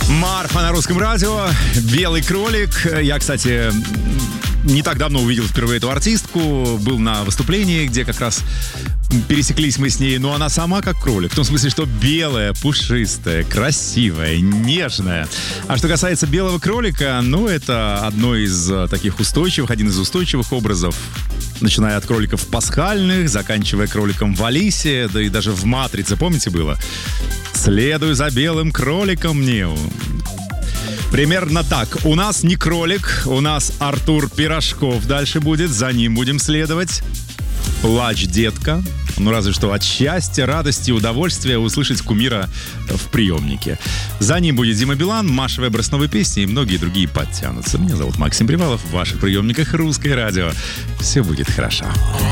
Марфа на русском радио, «Белый кролик». Я, кстати, не так давно увидел впервые эту артистку. Был на выступлении, где как раз пересеклись мы с ней. Но она сама как кролик. В том смысле, что белая, пушистая, красивая, нежная. А что касается белого кролика, ну, это один из устойчивых образов. Начиная от кроликов пасхальных, заканчивая кроликом в Алисе, да и даже в «Матрице», помните, было? «Следуй за белым кроликом, Нео». Примерно так. У нас не кролик, у нас Артур Пирожков дальше будет, за ним будем следовать. «Плачь, детка». Ну, разве что от счастья, радости, удовольствия услышать кумира в приемнике. За ним будет Дима Билан, Маша Вебер с новой песней и многие другие подтянутся. Меня зовут Максим Привалов. В ваших приемниках «Русское радио». Все будет хорошо.